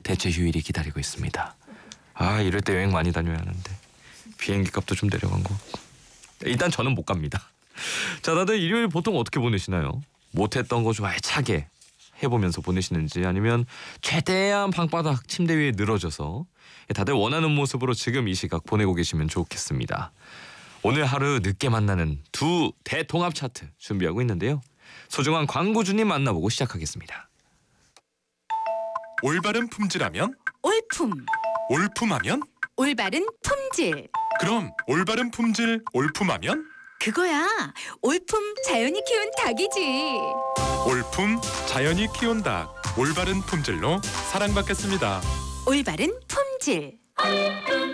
대체 휴일이 기다리고 있습니다. 아, 이럴 때 여행 많이 다녀야 하는데 비행기 값도 좀 내려간 거. 일단 저는 못 갑니다. 자, 다들 일요일 보통 어떻게 보내시나요? 못했던 거 좀 알차게 해보면서 보내시는지, 아니면 최대한 방바닥 침대 위에 늘어져서 다들 원하는 모습으로 지금 이 시각 보내고 계시면 좋겠습니다. 오늘 하루 늦게 만나는 두 대통합 차트 준비하고 있는데요. 소중한 광고주님 만나보고 시작하겠습니다. 올바른 품질하면 올품, 올품하면? 올바른 품질. 그럼 올바른 품질 올품하면? 그거야. 올품 자연이 키운 닭이지. 올품 자연이 키운 닭, 올바른 품질로 사랑받겠습니다. 올바른 품질.